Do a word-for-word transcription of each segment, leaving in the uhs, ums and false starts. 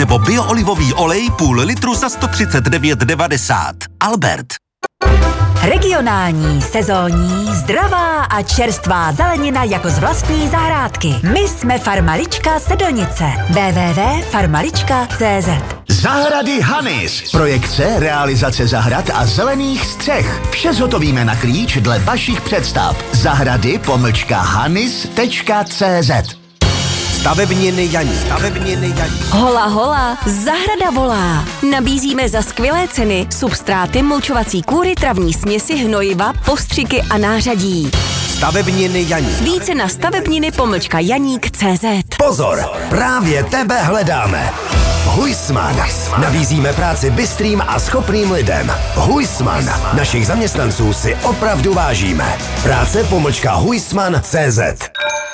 nebo bioolivový olej půl litru za sto třicet devět devadesát. Albert. Regionální, sezónní, zdravá a čerstvá zelenina jako z vlastní zahrádky. My jsme Farmalička Sedlnice. w w w tečka farmalička tečka cé zet. Zahrady Hanis. Projekce, realizace zahrad a zelených střech. Vše zhotovíme na klíč dle vašich představ. Zahrady pomlčka hanis tečka cé zet. Stavebniny Janík. Stavebniny Janík. Hola, hola, zahrada volá. Nabízíme za skvělé ceny substráty, mulčovací kůry, travní směsi, hnojiva, postřiky a nářadí. Stavebniny Janík. Více na stavebniny pomlčka janík tečka cé zet. Pozor, právě tebe hledáme. Huisman. Nabízíme práci bystrým a schopným lidem. Huisman. Našich zaměstnanců si opravdu vážíme. Práce pomlčka huisman tečka cé zet.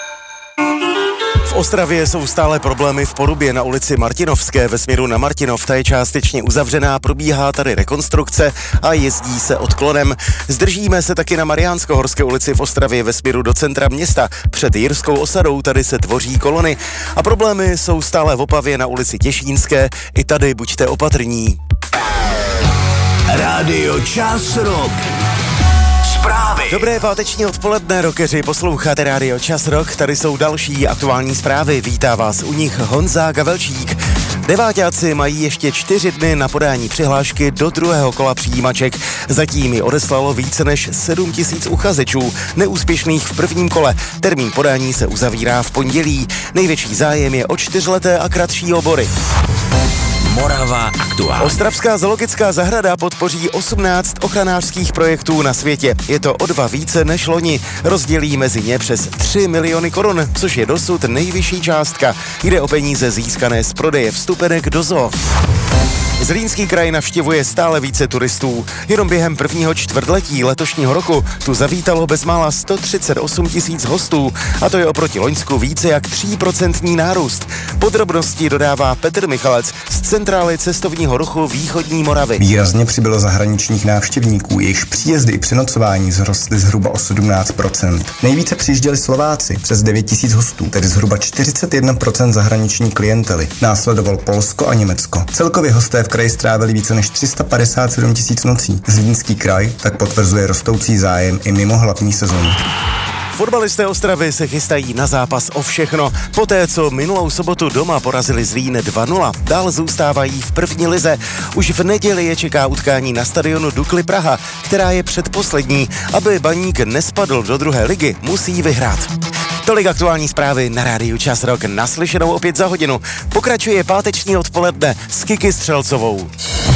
V Ostravě jsou stále problémy v Porubě na ulici Martinovské ve směru na Martinov. Ta je částečně uzavřená, probíhá tady rekonstrukce a jezdí se odklonem. Zdržíme se taky na Mariánskohorské ulici v Ostravě ve směru do centra města. Před Jirskou osadou tady se tvoří kolony. A problémy jsou stále v Opavě na ulici Těšínské. I tady buďte opatrní. Rádio Čas Rock. Zprávy. Dobré páteční odpoledne, rockeři, posloucháte Rádio Čas Rock, tady jsou další aktuální zprávy, vítá vás u nich Honza Gavelčík. Deváťáci mají ještě čtyři dny na podání přihlášky do druhého kola přijímaček. Zatím ji odeslalo více než sedm tisíc uchazečů, neúspěšných v prvním kole. Termín podání se uzavírá v pondělí. Největší zájem je o čtyřleté a kratší obory. Morava aktuálně. Ostravská zoologická zahrada podpoří osmnáct ochranářských projektů na světě. Je to o dva více než loni. Rozdělí mezi ně přes tři miliony korun, což je dosud nejvyšší částka. Jde o peníze získané z prodeje vstupenek do zoo. Zlínský kraj navštěvuje stále více turistů. Jenom během prvního čtvrtletí letošního roku tu zavítalo bezmála sto třicet osm tisíc hostů a to je oproti loňsku více jak tři procenta nárůst. Podrobnosti dodává Petr Michalec z Centrály cestovního ruchu Východní Moravy. Výrazně přibylo zahraničních návštěvníků, jejichž příjezdy i přenocování vzrostly zhruba o sedmnáct procent. Nejvíce přijížděli Slováci, přes devět tisíc hostů, tedy zhruba čtyřicet jedna procent zahraniční klientely. Následoval Polsko a Německo. Celkově hosté v kraji strávili více než tři sta padesát sedm tisíc nocí. Zlínský kraj tak potvrzuje rostoucí zájem i mimo hlavní sezónu. Fotbalisté Ostravy se chystají na zápas o všechno. Poté, co minulou sobotu doma porazili Zlín dva nula, dál zůstávají v první lize. Už v neděli je čeká utkání na stadionu Dukly Praha, která je předposlední. Aby Baník nespadl do druhé ligy, musí vyhrát. Tolik aktuální zprávy na Rádiu Čas Rock, naslyšenou opět za hodinu. Pokračuje páteční odpoledne s Kiki Střelcovou.